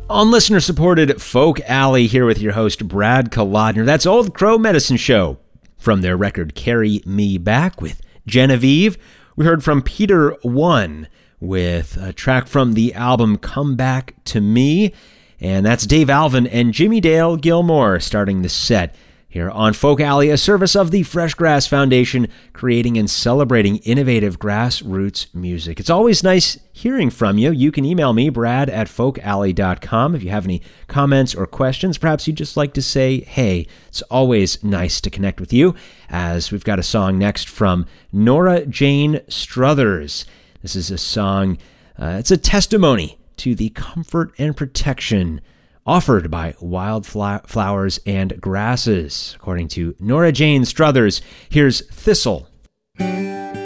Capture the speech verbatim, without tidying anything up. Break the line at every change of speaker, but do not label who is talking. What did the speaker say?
On listener-supported Folk Alley, here with your host, Brad Kolodner. That's Old Crow Medicine Show. From their record, Carry Me Back with Genevieve. We heard from Peter One with a track from the album Come Back to Me. And that's Dave Alvin and Jimmy Dale Gilmore starting the set here on Folk Alley, a service of the Fresh Grass Foundation, creating and celebrating innovative grassroots music. It's always nice hearing from you. You can email me, Brad, at folk alley dot com, if you have any comments or questions. Perhaps you'd just like to say, hey, it's always nice to connect with you, as we've got a song next from Nora Jane Struthers. This is a song, uh, it's a testimony to the comfort and protection offered by wildflowers and grasses. According to Nora Jane Struthers, here's Thistle.